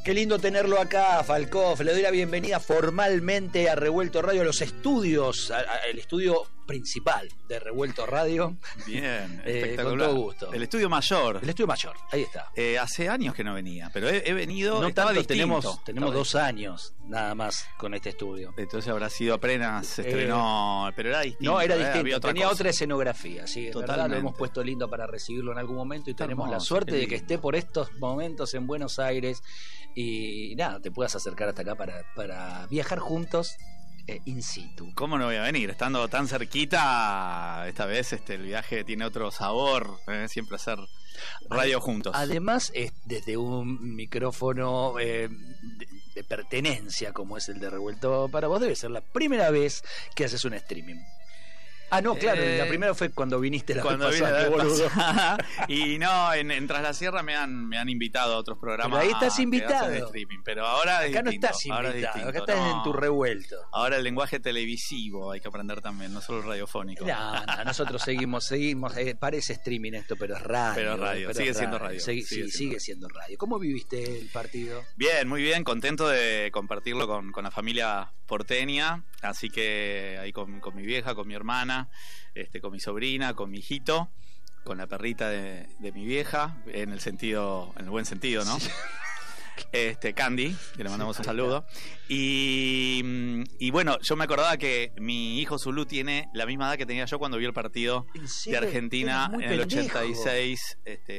Qué lindo tenerlo acá, Falcoff. Le doy la bienvenida formalmente a Revuelto Radio, a los estudios, el estudio principal de Revuelto Radio. Bien, espectacular. Con todo gusto. El estudio mayor. El estudio mayor, ahí está. Hace años que no venía, pero he venido. No estaba tanto, distinto. tenemos 2 años nada más con este estudio. Entonces habrá sido apenas se estrenó, pero era distinto. No, era distinto, tenía cosa. otra escenografía, sí, Totalmente. ¿verdad? Lo hemos puesto lindo para recibirlo en algún momento y Está tenemos la hermoso, suerte qué de que lindo. esté por estos momentos en Buenos Aires y nada, te puedas acercar hasta acá para viajar juntos in situ. ¿Cómo no voy a venir? Estando tan cerquita, esta vez el viaje tiene otro sabor, siempre hacer radio juntos. Además, desde un micrófono de pertenencia como es el de Revuelto para vos, debe ser la primera vez que haces un streaming. Ah, no, claro, la primera fue cuando viniste la vez pasada, qué boludo. Y no, en Tras la Sierra me han invitado a otros programas. Pero ahí estás que invitado. hacen streaming, pero ahora es Acá no distinto, estás ahora es invitado, distinto, acá estás no. en tu revuelto. Ahora el lenguaje televisivo hay que aprender también, no solo el radiofónico. No, nosotros seguimos, parece streaming esto, pero es radio. Pero es radio, sigue siendo radio. Sigue siendo radio. ¿Cómo viviste el partido? Bien, muy bien, contento de compartirlo con la familia porteña, así que ahí con mi vieja, con mi hermana, con mi sobrina, con mi hijito, con la perrita de mi vieja, en el buen sentido, ¿no? Candy, que le mandamos un saludo. Y bueno, yo me acordaba que mi hijo Zulu tiene la misma edad que tenía yo cuando vi el partido de Argentina en el 86.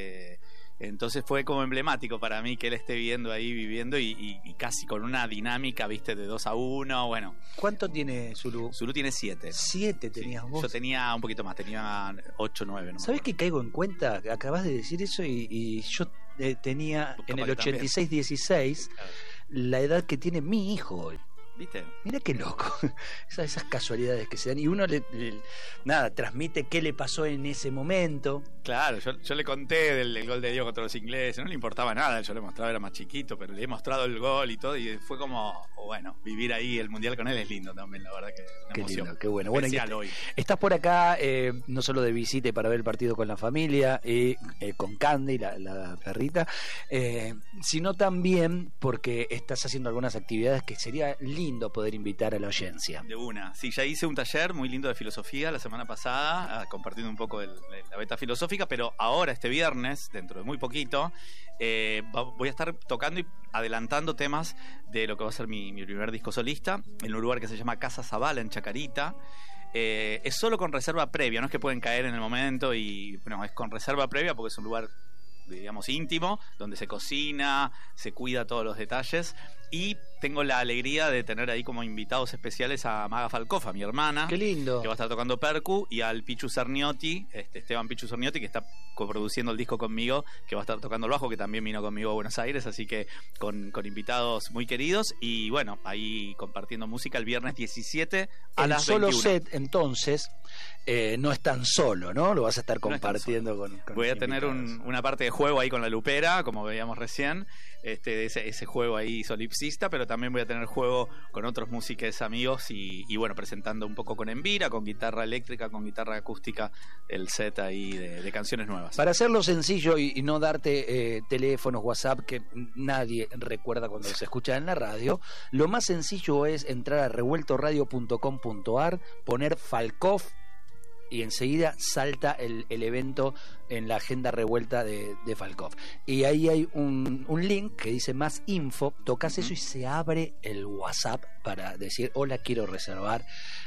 Entonces fue como emblemático para mí que él esté viviendo y casi con una dinámica, viste, de 2-1, bueno. ¿Cuánto tiene Zulu? Zulu tiene 7. 7 tenías vos. Yo tenía un poquito más, tenía 8, 9. No ¿Sabés que caigo en cuenta? Acabas de decir eso y yo tenía en el 86-16 la edad que tiene mi hijo hoy. ¿Viste? Mira qué loco, esas casualidades que se dan y uno nada, transmite qué le pasó en ese momento. Claro, yo le conté del gol de Diego contra los ingleses, no le importaba nada, yo le mostraba, era más chiquito, pero le he mostrado el gol y todo y fue como, bueno, vivir ahí el mundial con él es lindo también, la verdad que qué emoción. Lindo, qué bueno. Bueno, hoy. Estás por acá no solo de visita para ver el partido con la familia y con Candy, la perrita, sino también porque estás haciendo algunas actividades que sería lindo poder invitar a la audiencia. De una. Sí, ya hice un taller muy lindo de filosofía la semana pasada, compartiendo un poco la beta filosófica, pero ahora, este viernes, dentro de muy poquito, voy a estar tocando y adelantando temas de lo que va a ser mi primer disco solista, en un lugar que se llama Casa Zabala, en Chacarita. Es solo con reserva previa, no es que pueden caer en el momento y bueno, es con reserva previa porque es un lugar, digamos, íntimo, donde se cocina, se cuida todos los detalles y tengo la alegría de tener ahí como invitados especiales a Maga Falcoff, a mi hermana. ¡Qué lindo! Que va a estar tocando percu, y al Pichu Cerniotti, Esteban Pichu Cerniotti, que está coproduciendo el disco conmigo, que va a estar tocando el bajo, que también vino conmigo a Buenos Aires, así que con invitados muy queridos y bueno, ahí compartiendo música el viernes 17 a las 21. El solo set, entonces, no es tan solo, ¿no? Lo vas a estar compartiendo con voy a tener una parte de juego ahí con la Lupera, como veíamos recién, ese juego ahí solipsista, pero también voy a tener juego con otros músicos amigos y bueno, presentando un poco con Envira, con guitarra eléctrica, con guitarra acústica, el set ahí de canciones nuevas. Para hacerlo sencillo y no darte teléfonos, WhatsApp, que nadie recuerda cuando se escucha en la radio, lo más sencillo es entrar a revueltoradio.com.ar, poner Falcoff y enseguida salta el evento en la agenda revuelta de Falcoff. Y ahí hay un link que dice más info, tocas eso y se abre el WhatsApp para decir, hola, quiero reservar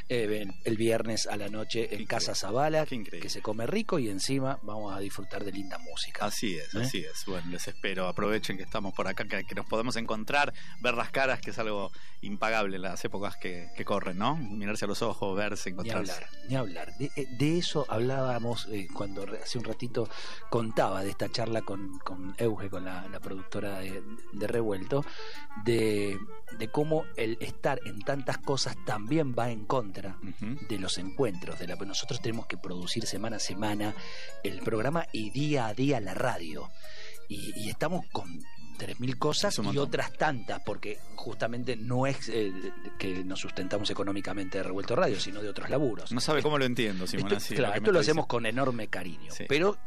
el viernes a la noche en Casa Zabala, que se come rico y encima vamos a disfrutar de linda música. Así es, así es. Bueno, les espero, aprovechen que estamos por acá, que nos podemos encontrar, ver las caras, que es algo impagable en las épocas que corren, ¿no? Mirarse a los ojos, verse, encontrarse. Ni hablar. De eso hablábamos cuando hace un ratito contaba de esta charla con Euge, con la productora de Revuelto, de cómo el estar en tantas cosas también va en contra de los encuentros. Nosotros tenemos que producir semana a semana el programa y día a día la radio. Y estamos con 3.000 cosas y otras tantas, porque justamente no es que nos sustentamos económicamente de Revuelto Radio, sino de otros laburos. No sabe cómo lo entiendo, Simón. Claro, esto lo hacemos con enorme cariño, pero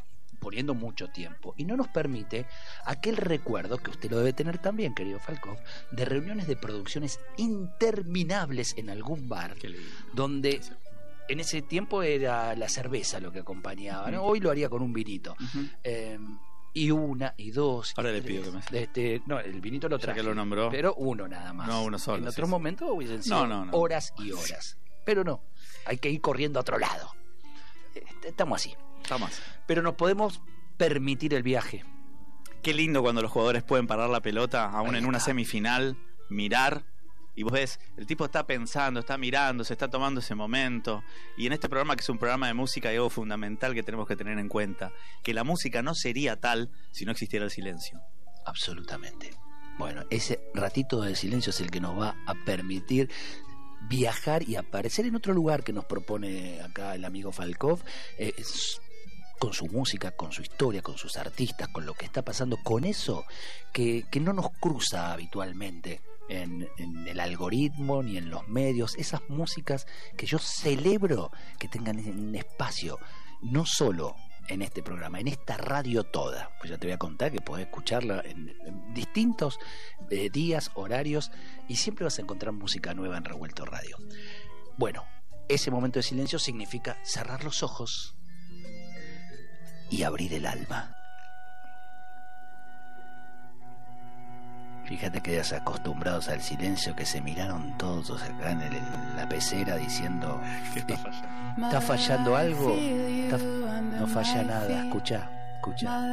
poniendo mucho tiempo y no nos permite aquel recuerdo que usted lo debe tener también, querido Falkov, de reuniones de producciones interminables en algún bar, donde en ese tiempo era la cerveza lo que acompañaba, ¿no? Hoy lo haría con un vinito. Y una, y dos, ahora y le tres. pido que me... No, el vinito lo traje, ya que lo nombró, pero uno nada más. No, uno solo. En otros momentos hubiesen sido horas y horas. Pero no, hay que ir corriendo a otro lado. Estamos así. Pero nos podemos permitir el viaje. Qué lindo cuando los jugadores pueden parar la pelota, aún en una semifinal, mirar, y vos ves, el tipo está pensando, está mirando, se está tomando ese momento. Y en este programa, que es un programa de música, hay algo fundamental que tenemos que tener en cuenta, que la música no sería tal si no existiera el silencio. Absolutamente. Bueno, ese ratito de silencio es el que nos va a permitir viajar y aparecer en otro lugar que nos propone acá el amigo Falkov, con su música, con su historia, con sus artistas, con lo que está pasando, con eso que no nos cruza habitualmente en el algoritmo ni en los medios, esas músicas que yo celebro que tengan un espacio, no solo en este programa, en esta radio toda. Pues ya te voy a contar que podés escucharla en distintos días, horarios, y siempre vas a encontrar música nueva en Revuelto Radio. Bueno, ese momento de silencio significa cerrar los ojos y abrir el alma. Fíjate que ya acostumbrados al silencio, que se miraron todos acá en la pecera diciendo: ¿está fallando algo? No falla nada, escucha.